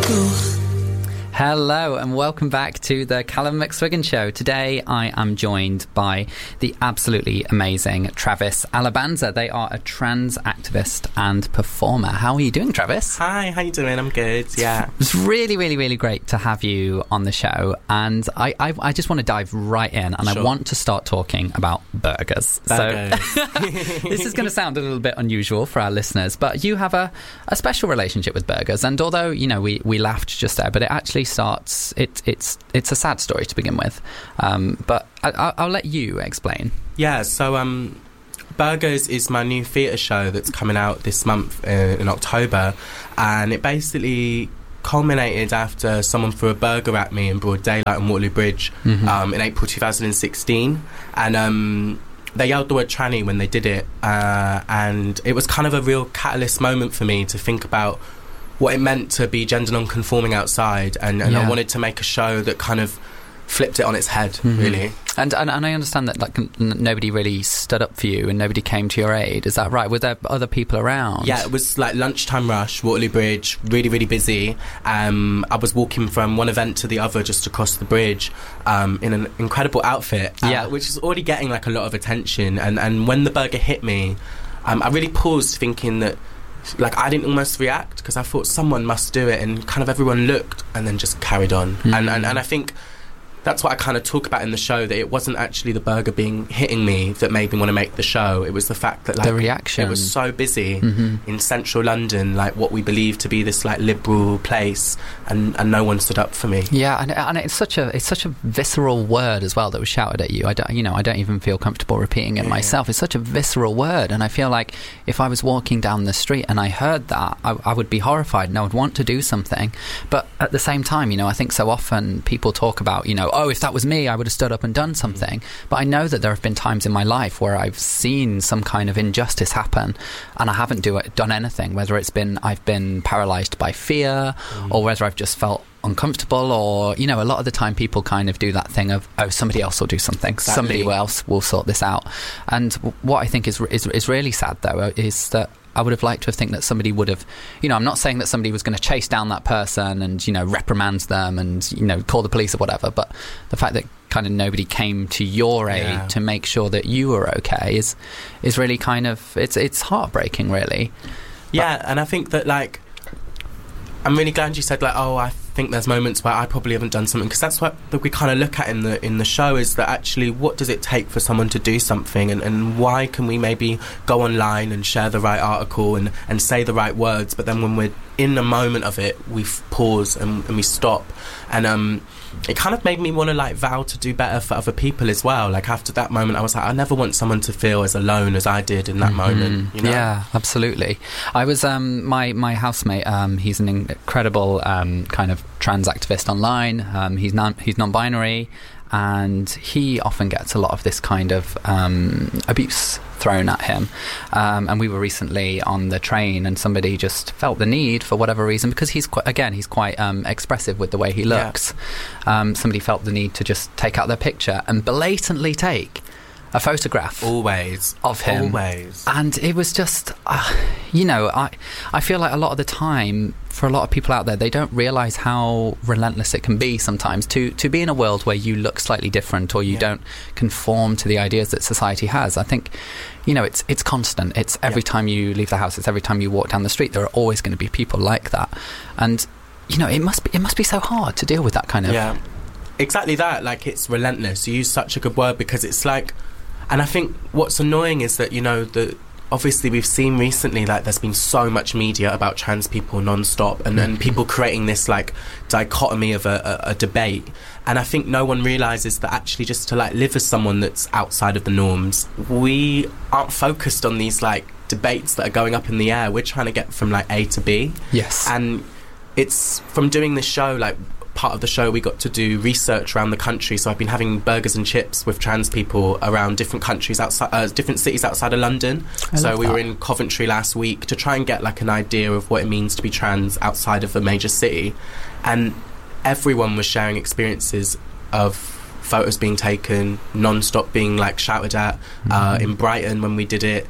Hello and welcome back to the Callum McSwiggan Show. Today I am joined by the absolutely amazing Travis Alabanza. They are a trans activist and performer. How are you doing, Travis? Hi, how you doing? I'm good, yeah. It's really, really, really great to have you on the show, and I just want to dive right in, and Sure. I want to start talking about burgers. So this is going to sound a little bit unusual for our listeners, but you have a special relationship with burgers, and although, you know, we laughed just there, but it actually starts, it's a sad story to begin with, but I'll let you explain. Yeah, so Burgers is my new theatre show that's coming out this month in October, and it basically culminated after someone threw a burger at me in broad daylight on Waterloo Bridge in April 2016, and they yelled the word tranny when they did it, and it was kind of a real catalyst moment for me to think about what it meant to be gender non-conforming outside, and I wanted to make a show that kind of flipped it on its head, really. And I understand that nobody really stood up for you and nobody came to your aid. Is that right? Were there other people around? Yeah, it was like lunchtime rush, Waterloo Bridge, really, really busy. I was walking from one event to the other just across the bridge in an incredible outfit, which is already getting like a lot of attention. And when the burger hit me, I really paused thinking that, like, I didn't almost react because I thought someone must do it, and kind of everyone looked and then just carried on. And I think that's what I kind of talk about in the show, that it wasn't actually the burger hitting me that made me want to make the show. It was the fact that, like, the reaction. It was so busy in central London, like what we believe to be this like liberal place, and no one stood up for me. Yeah, and it's such a visceral word as well that was shouted at you. I don't even feel comfortable repeating it myself. It's such a visceral word, and I feel like if I was walking down the street and I heard that, I would be horrified and I would want to do something. But at the same time, you know, I think so often people talk about, you know, oh, if that was me, I would have stood up and done something. But I know that there have been times in my life where I've seen some kind of injustice happen and I haven't done anything, whether it's been I've been paralysed by fear or whether I've just felt uncomfortable, or, you know, a lot of the time people kind of do that thing of, oh, somebody else will do something, somebody else will sort this out. And what I think is really sad, though, is that I would have liked to have think that somebody would have, you know, I'm not saying that somebody was going to chase down that person and, you know, reprimand them and, you know, call the police or whatever, but the fact that kind of nobody came to your aid to make sure that you were okay is really kind of, it's heartbreaking, really. Yeah, and I think that, like, I'm really glad you said, like, oh, I think there's moments where I probably haven't done something, because that's what we kind of look at in the show, is that actually what does it take for someone to do something, and why can we maybe go online and share the right article and say the right words, but then when we're in the moment of it, we pause and we stop. And it kind of made me want to, like, vow to do better for other people as well. Like, after that moment, I was like, I never want someone to feel as alone as I did in that moment, you know? Yeah, absolutely. I was my housemate, he's an incredible kind of trans activist online. He's non-binary, and he often gets a lot of this kind of abuse thrown at him, and we were recently on the train and somebody just felt the need, for whatever reason, because he's quite expressive with the way he looks, somebody felt the need to just take out their picture and blatantly take a photograph of him. And it was just you know, I feel like a lot of the time, for a lot of people out there, they don't realise how relentless it can be sometimes to be in a world where you look slightly different, or you don't conform to the ideas that society has. I think, you know, it's constant. It's every time you leave the house, it's every time you walk down the street, there are always going to be people like that. And, you know, it must be so hard to deal with that kind of... Yeah, exactly that. Like, it's relentless. You use such a good word, because it's like... And I think what's annoying is that, you know, obviously we've seen recently, like, there's been so much media about trans people non-stop, and then people creating this, like, dichotomy of a debate. And I think no one realises that actually, just to, like, live as someone that's outside of the norms, we aren't focused on these, like, debates that are going up in the air. We're trying to get from, like, A to B. Yes. And it's from doing this show, like, part of the show we got to do research around the country, so I've been having burgers and chips with trans people around different countries outside, different cities outside of London. So we were in Coventry last week to try and get, like, an idea of what it means to be trans outside of a major city, and everyone was sharing experiences of photos being taken non-stop, being, like, shouted at. In Brighton, when we did it,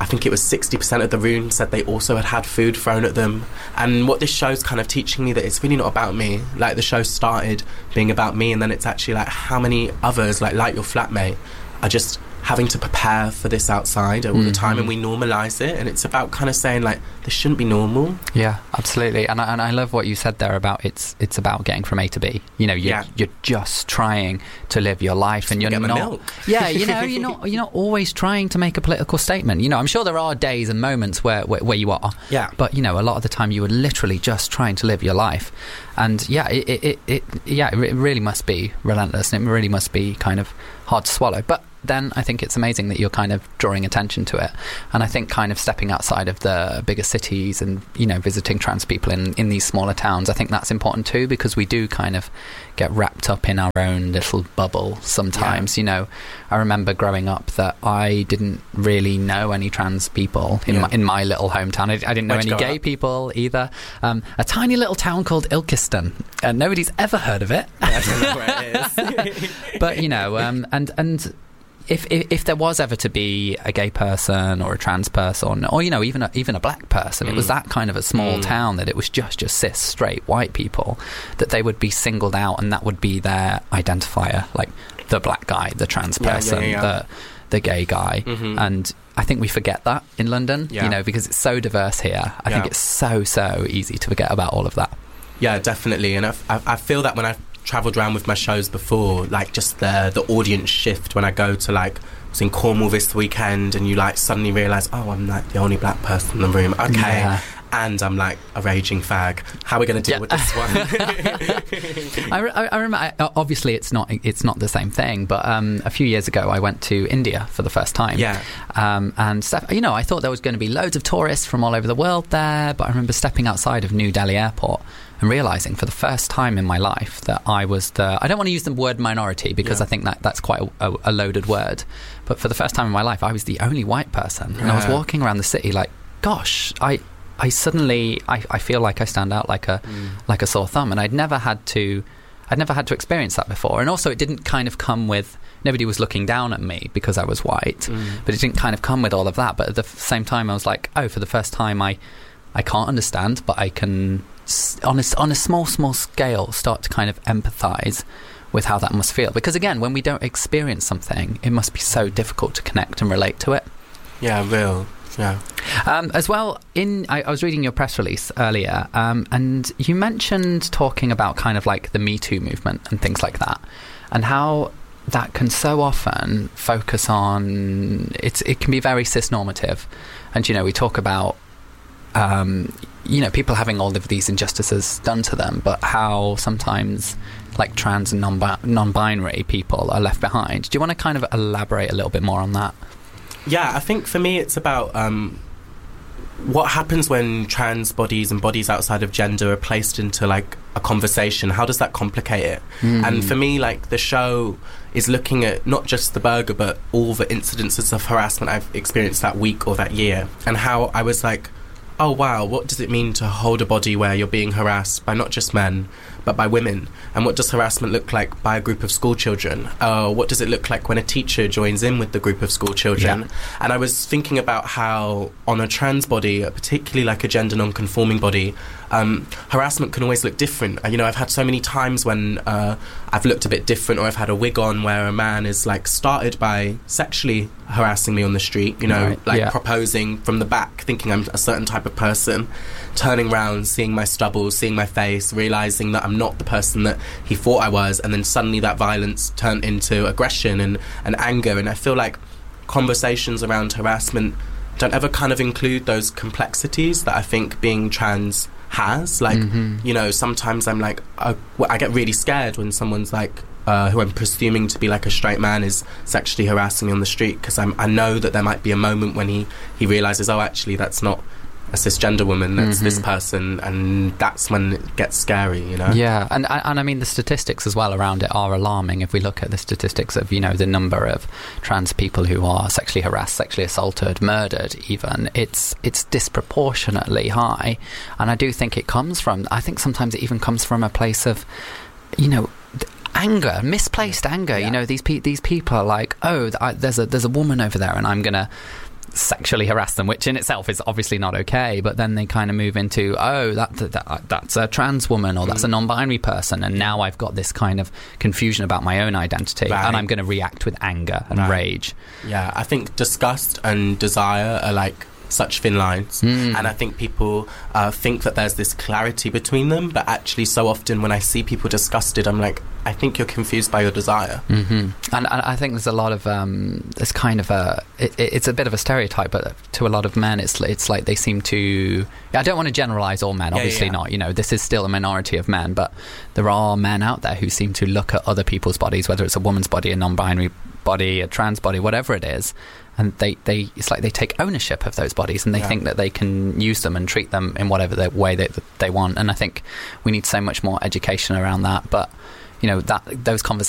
I think it was 60% of the room said they also had food thrown at them. And what this show's kind of teaching me, that it's really not about me. Like, the show started being about me, and then it's actually like how many others, like your flatmate, are just having to prepare for this outside all the time, and we normalise it, and it's about kind of saying, like, this shouldn't be normal. Yeah, absolutely. And I love what you said there about it's about getting from A to B. You know, you're just trying to live your life, just and you're not milk. Yeah, you know, you're not always trying to make a political statement. You know, I'm sure there are days and moments where you are. Yeah. But you know, a lot of the time you were literally just trying to live your life. And yeah, it really must be relentless, and it really must be kind of hard to swallow. But then I think it's amazing that you're kind of drawing attention to it. And I think kind of stepping outside of the bigger cities and, you know, visiting trans people in these smaller towns, I think that's important too, because we do kind of get wrapped up in our own little bubble sometimes. You know, I remember growing up that I didn't really know any trans people in my little hometown. I didn't know any gay people either. A tiny little town called Ilkeston, and nobody's ever heard of it. I don't know where it is. But, you know, and if there was ever to be a gay person or a trans person, or, you know, even a black person, it was that kind of a small town that it was just cis straight white people, that they would be singled out, and that would be their identifier, like the black guy, the trans person, the gay guy. And I think we forget that in London, you know, because it's so diverse here. I think it's so easy to forget about all of that. Yeah, definitely. And I feel that when I've travelled around with my shows before, like, just the audience shift when I go to, like, I was in Cornwall this weekend, and you, like, suddenly realise, oh, I'm, like, the only black person in the room. Okay. Yeah. And I'm, like, a raging fag. How are we going to deal with this one? I remember, obviously it's not the same thing, but a few years ago I went to India for the first time. Yeah. And, you know, I thought there was going to be loads of tourists from all over the world there, but I remember stepping outside of New Delhi Airport and realising for the first time in my life that I was I don't want to use the word minority, because I think that's quite a loaded word, but for the first time in my life I was the only white person. And I was walking around the city like, gosh, I suddenly feel like I stand out like a sore thumb, and I'd never had to experience that before. And also it didn't kind of come with, nobody was looking down at me because I was white, but it didn't kind of come with all of that. But at the same time I was like, oh, for the first time I can't understand, but I can on a small scale start to kind of empathise with how that must feel. Because again, when we don't experience something, it must be so difficult to connect and relate to it. Yeah, real. Yeah. As well, I was reading your press release earlier, and you mentioned talking about kind of like the Me Too movement and things like that, and how that can so often focus on it can be very cis-normative. And, you know, we talk about you know, people having all of these injustices done to them, but how sometimes, like, trans and non-binary people are left behind. Do you want to kind of elaborate a little bit more on that? Yeah, I think for me it's about what happens when trans bodies and bodies outside of gender are placed into, like, a conversation. How does that complicate it? And for me, like, the show is looking at not just the burger, but all the incidences of harassment I've experienced that week or that year, and how I was like, oh wow, what does it mean to hold a body where you're being harassed by not just men, but by women? And what does harassment look like by a group of school children? What does it look like when a teacher joins in with the group of school children? Yeah. And I was thinking about how on a trans body, particularly like a gender non-conforming body, harassment can always look different. You know, I've had so many times when I've looked a bit different, or I've had a wig on where a man is, like, started by sexually harassing me on the street, you know, proposing from the back, thinking I'm a certain type of person, turning round, seeing my stubble, seeing my face, realising that I'm not the person that he thought I was, and then suddenly that violence turned into aggression and anger. And I feel like conversations around harassment don't ever kind of include those complexities that I think being trans has. Like, you know, sometimes I'm like, I get really scared when someone's like, who I'm presuming to be like a straight man is sexually harassing me on the street, because I know that there might be a moment when he realises, oh, actually that's not a cisgender woman, that's this person, and that's when it gets scary, you know? Yeah, and I mean, the statistics as well around it are alarming. If we look at the statistics of, you know, the number of trans people who are sexually harassed, sexually assaulted, murdered even, it's disproportionately high. And I do think it comes from, I think sometimes it even comes from a place of, you know, anger, misplaced anger. You know, these people are like, oh, there's a woman over there, and I'm gonna sexually harass them, which in itself is obviously not okay, but then they kind of move into, oh, that's a trans woman, or that's a non-binary person, and now I've got this kind of confusion about my own identity, and I'm going to react with anger and rage. Yeah, I think disgust and desire are like such thin lines, and I think people think that there's this clarity between them, but actually so often when I see people disgusted, I'm like, I think you're confused by your desire. And I think there's a lot of there's kind of it's a bit of a stereotype, but to a lot of men it's like they seem to, I don't want to generalize all men, obviously not, you know, this is still a minority of men, but there are men out there who seem to look at other people's bodies, whether it's a woman's body, a non-binary body, a trans body, whatever it is, and they it's like they take ownership of those bodies, and they think that they can use them and treat them in whatever way that they want. And I think we need so much more education around that. But you know, that those conversations